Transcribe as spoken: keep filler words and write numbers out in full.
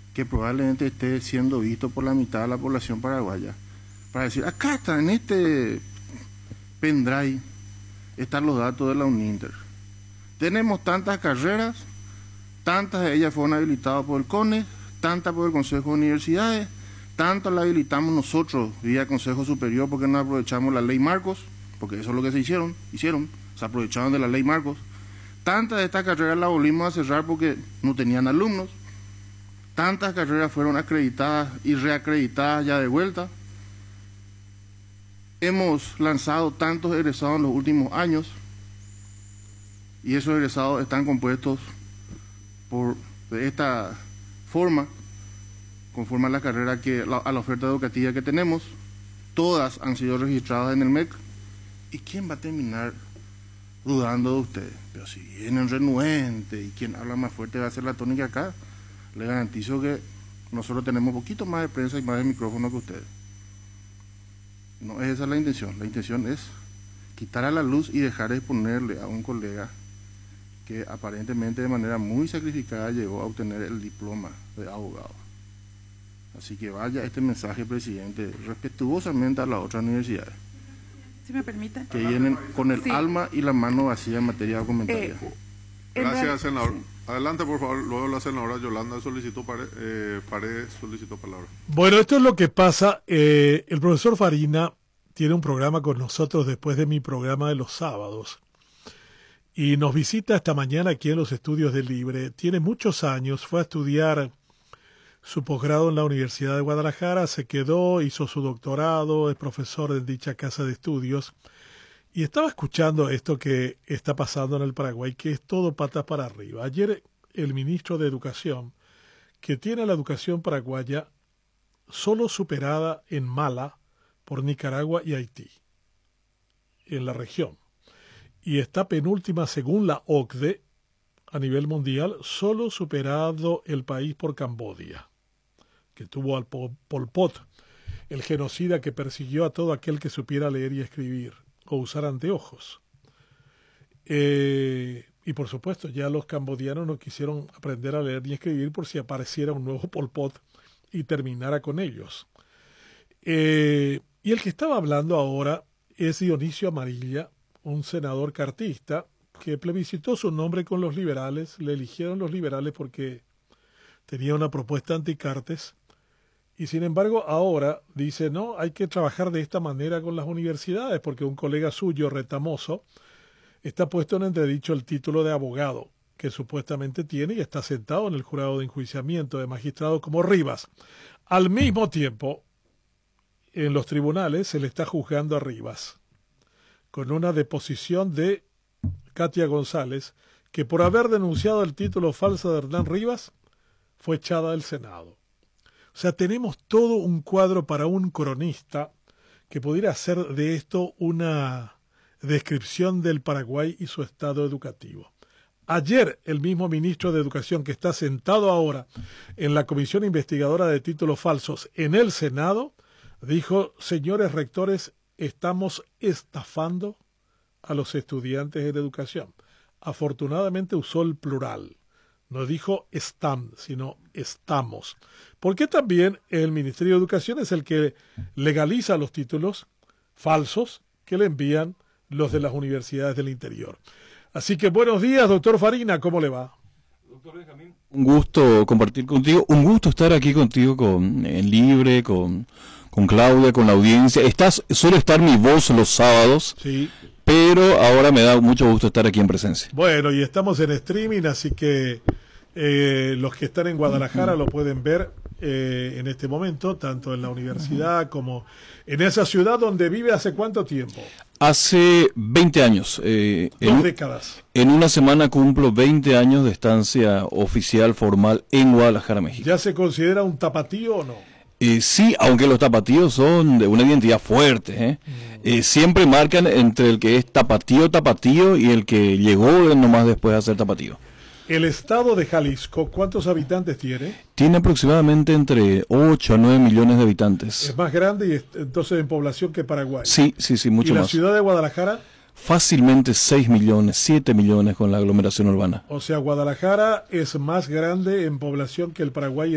que probablemente esté siendo visto por la mitad de la población paraguaya, para decir, acá está, en este pendrive están los datos de la UNINTER. Tenemos tantas carreras, tantas de ellas fueron habilitadas por el CONE, tantas por el Consejo de Universidades, tantas las habilitamos nosotros vía Consejo Superior porque no aprovechamos la ley Marcos, porque eso es lo que se hicieron, hicieron, se aprovecharon de la ley Marcos. Tantas de estas carreras las volvimos a cerrar porque no tenían alumnos. Tantas carreras fueron acreditadas y reacreditadas ya de vuelta. Hemos lanzado tantos egresados en los últimos años y esos egresados están compuestos por de esta forma, conforme a la carrera que la, a la oferta educativa que tenemos. Todas han sido registradas en el M E C. ¿Y quién va a terminar dudando de ustedes? Pero si vienen renuentes y quien habla más fuerte va a ser la tónica acá, le garantizo que nosotros tenemos un poquito más de prensa y más de micrófono que ustedes. No es esa la intención. La intención es quitar a la luz y dejar de exponerle a un colega que aparentemente de manera muy sacrificada llegó a obtener el diploma de abogado. Así que vaya este mensaje, presidente, respetuosamente a las otras universidades. Si me permite. Que vienen con el sí. alma y la mano vacía en materia documentaria. Eh, Gracias, senador. Adelante, por favor. Luego la senadora Yolanda solicitó Paredes, eh, Paredes solicitó palabra. Bueno, esto es lo que pasa. Eh, el profesor Farina tiene un programa con nosotros después de mi programa de los sábados. Y nos visita esta mañana aquí en los estudios de Libre. Tiene muchos años, fue a estudiar su posgrado en la Universidad de Guadalajara, se quedó, hizo su doctorado, es profesor en dicha casa de estudios. Y estaba escuchando esto que está pasando en el Paraguay, que es todo patas para arriba. Ayer el ministro de Educación, que tiene la educación paraguaya solo superada en mala por Nicaragua y Haití, en la región. Y está penúltima según la O C D E a nivel mundial, solo superado el país por Camboya, que tuvo al Pol Pot, el genocida que persiguió a todo aquel que supiera leer y escribir o usar anteojos. Eh, y por supuesto, ya los cambodianos no quisieron aprender a leer ni escribir por si apareciera un nuevo Pol Pot y terminara con ellos. Eh, y el que estaba hablando ahora es Dionisio Amarilla, un senador cartista que plebiscitó su nombre con los liberales. Le eligieron los liberales porque tenía una propuesta anticartes. Y sin embargo ahora dice, no, hay que trabajar de esta manera con las universidades, porque un colega suyo, Retamoso, está puesto en entredicho el título de abogado que supuestamente tiene y está sentado en el jurado de enjuiciamiento de magistrados como Rivas. Al mismo tiempo, en los tribunales se le está juzgando a Rivas, con una deposición de Katia González, que por haber denunciado el título falso de Hernán Rivas, fue echada del Senado. O sea, tenemos todo un cuadro para un cronista que pudiera hacer de esto una descripción del Paraguay y su estado educativo. Ayer, el mismo ministro de Educación, que está sentado ahora en la Comisión Investigadora de Títulos Falsos en el Senado, dijo, señores rectores, estamos estafando a los estudiantes de educación. Afortunadamente usó el plural. No dijo están, sino estamos. Porque también el Ministerio de Educación es el que legaliza los títulos falsos que le envían los de las universidades del interior. Así que buenos días, doctor Farina, ¿cómo le va? Doctor Benjamín, un gusto compartir contigo, un gusto estar aquí contigo con, en Libre, con, con Claudia, con la audiencia. Estás, suele estar mi voz los sábados. Sí. Pero ahora me da mucho gusto estar aquí en presencia. Bueno, y estamos en streaming, así que eh, los que están en Guadalajara lo pueden ver eh, en este momento, tanto en la universidad como en esa ciudad donde vive hace cuánto tiempo. Hace veinte años. Eh, Dos en, décadas. En una semana cumplo veinte años de estancia oficial formal en Guadalajara, México. ¿Ya se considera un tapatío o no? Eh, sí, aunque los tapatíos son de una identidad fuerte, ¿eh? Mm. Eh, siempre marcan entre el que es tapatío, tapatío y el que llegó nomás después a ser tapatío. ¿El estado de Jalisco cuántos habitantes tiene? Tiene aproximadamente entre ocho a nueve millones de habitantes. Es más grande y es, entonces en población que Paraguay. Sí, sí, sí, mucho más. ¿Y la más. ciudad de Guadalajara? Fácilmente seis millones, siete millones con la aglomeración urbana. O sea, Guadalajara es más grande en población que el Paraguay